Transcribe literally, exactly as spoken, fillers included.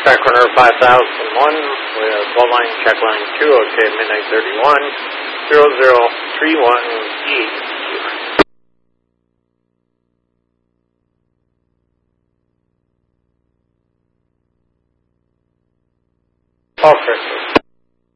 track runner five thousand one with blood line check line two, okay, midnight thirty-one, zero zero three one E. All crystals.